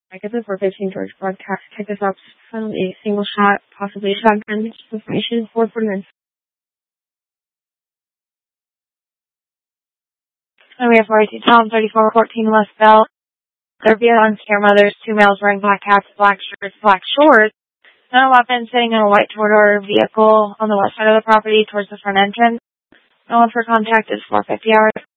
I get the 415 George broadcast. Pick this up. Found a single shot, possibly a shotgun. Information 449. And we have 42 Tom 3414 West Bell. There be on camera. There's two males wearing black hats, black shirts, black shorts. No weapon sitting in a white two-door vehicle on the west side of the property towards the front entrance. No one for contact is 450 hours.